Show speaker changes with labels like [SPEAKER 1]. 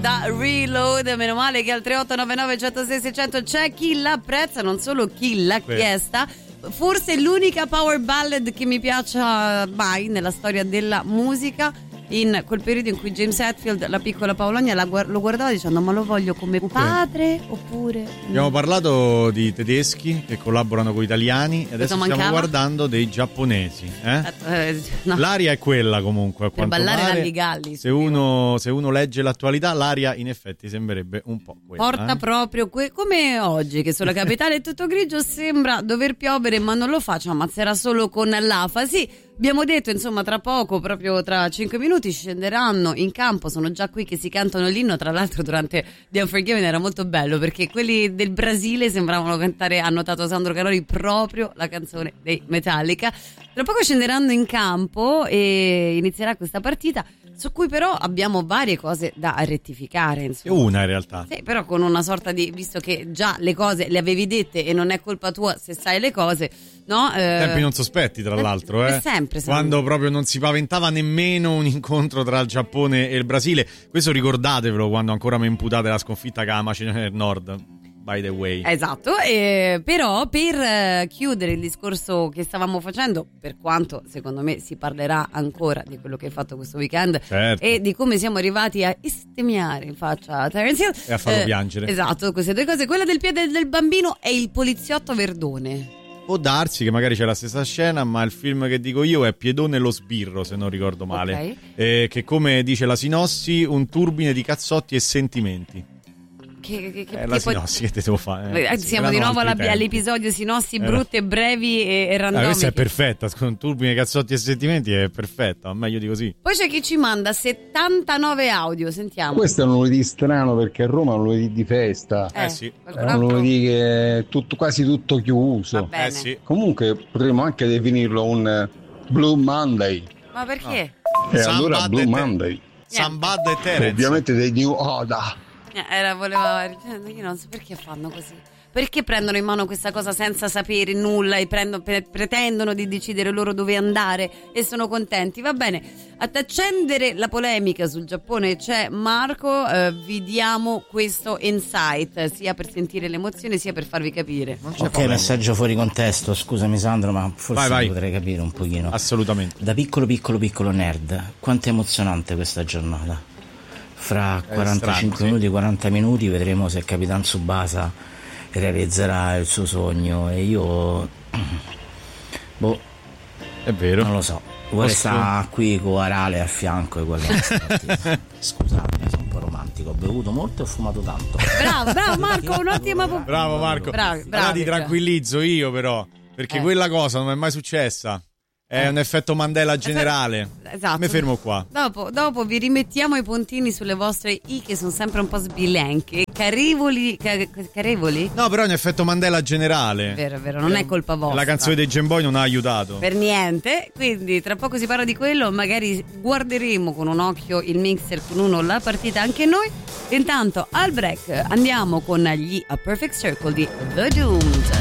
[SPEAKER 1] Da Reload, meno male che al 3899 106 600 c'è chi l'apprezza, non solo chi l'ha chiesta. Forse l'unica power ballad che mi piaccia mai nella storia della musica, in quel periodo in cui James Hetfield, la piccola Paolonia, lo guardava dicendo: ma lo voglio come padre oppure...
[SPEAKER 2] Abbiamo parlato di tedeschi che collaborano con gli italiani e adesso stiamo guardando dei giapponesi.
[SPEAKER 1] No.
[SPEAKER 2] L'aria è quella comunque, a
[SPEAKER 1] per
[SPEAKER 2] quanto
[SPEAKER 1] ballare
[SPEAKER 2] pare.
[SPEAKER 1] Galli.
[SPEAKER 2] Se uno legge l'attualità, l'aria in effetti sembrerebbe un po' quella.
[SPEAKER 1] Porta proprio come oggi, che sulla capitale è tutto grigio, sembra dover piovere, ma non lo fa, ci ammazzerà solo con l'afa. Sì, abbiamo detto, insomma, tra poco, proprio tra 5 minuti, scenderanno in campo. Sono già qui che si cantano l'inno. Tra l'altro durante The Unforgiven era molto bello, perché quelli del Brasile sembravano cantare, ha notato Sandro Canori, proprio la canzone dei Metallica. Tra poco scenderanno in campo e inizierà questa partita, su cui però abbiamo varie cose da rettificare, insomma.
[SPEAKER 2] Una in realtà.
[SPEAKER 1] Sì, però con una sorta di, visto che già le cose le avevi dette e non è colpa tua se sai le cose, no?
[SPEAKER 2] Tempi non sospetti, tra l'altro,
[SPEAKER 1] sempre.
[SPEAKER 2] Quando proprio non si paventava nemmeno un incontro tra il Giappone e il Brasile. Questo ricordatevelo quando ancora mi imputate la sconfitta che la Macedonia del Nord, by the way.
[SPEAKER 1] Esatto, però per chiudere il discorso che stavamo facendo, per quanto secondo me si parlerà ancora di quello che hai fatto questo weekend,
[SPEAKER 2] certo,
[SPEAKER 1] e di come siamo arrivati a istemmiare in faccia a Terence Hill
[SPEAKER 2] e a farlo piangere.
[SPEAKER 1] Esatto, queste due cose. Quella del piede del bambino è il poliziotto Verdone.
[SPEAKER 2] Può darsi che magari c'è la stessa scena, ma il film che dico io è Piedone lo sbirro, se non ricordo male,
[SPEAKER 1] okay.
[SPEAKER 2] Che come dice la sinossi, un turbine di cazzotti e sentimenti. La sinossi che te devo fare?
[SPEAKER 1] Siamo di nuovo all'episodio sinossi brutte, brevi e randomiche.
[SPEAKER 2] Questa è perfetta, con turbine, cazzotti e sentimenti è perfetta, meglio di così.
[SPEAKER 1] Poi c'è chi ci manda 79 audio, sentiamo.
[SPEAKER 3] Questo è un lunedì strano, perché a Roma è un lunedì di festa.
[SPEAKER 2] Sì.
[SPEAKER 3] È un lunedì che è quasi tutto chiuso.
[SPEAKER 2] Sì.
[SPEAKER 3] Comunque potremmo anche definirlo un Blue Monday.
[SPEAKER 1] Ma perché?
[SPEAKER 3] E allora Blue Monday.
[SPEAKER 2] Sambad e Terence.
[SPEAKER 3] Ovviamente dei New Oda.
[SPEAKER 1] Io non so perché fanno così. Perché prendono in mano questa cosa senza sapere nulla e pretendono di decidere loro dove andare e sono contenti. Va bene, ad accendere la polemica sul Giappone c'è Marco, vi diamo questo insight sia per sentire l'emozione sia per farvi capire.
[SPEAKER 4] Ok, messaggio fuori contesto, scusami Sandro, ma forse
[SPEAKER 2] vai.
[SPEAKER 4] Potrei capire un pochino.
[SPEAKER 2] Assolutamente.
[SPEAKER 4] Da piccolo nerd, quanto è emozionante questa giornata. Fra 45 minuti, 40 minuti vedremo se Capitan Tsubasa realizzerà il suo sogno e io
[SPEAKER 2] è vero,
[SPEAKER 4] non lo so, vuole stare qui con Arale a fianco e quello. Scusate, sono un po' romantico, ho bevuto molto e ho fumato tanto.
[SPEAKER 1] Bravo Marco, un'ottima
[SPEAKER 2] bravo Marco. Ora ti tranquillizzo io però, perché quella cosa non è mai successa. È un effetto Mandela generale.
[SPEAKER 1] Esatto.
[SPEAKER 2] Mi fermo qua.
[SPEAKER 1] Dopo vi rimettiamo i puntini sulle vostre i che sono sempre un po' sbilenche. Carevoli?
[SPEAKER 2] No, però è un effetto Mandela generale.
[SPEAKER 1] Vero, non è colpa vostra.
[SPEAKER 2] La canzone dei Gemboy non ha aiutato.
[SPEAKER 1] Per niente. Quindi tra poco si parla di quello. Magari guarderemo con un occhio il mixer, con uno la partita anche noi. Intanto al break andiamo con gli A Perfect Circle di The Doomed.